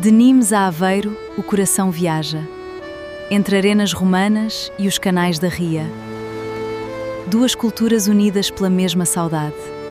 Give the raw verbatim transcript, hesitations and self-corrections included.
De Nimes a Aveiro, o coração viaja, entre arenas romanas e os canais da Ria. Duas culturas unidas pela mesma saudade.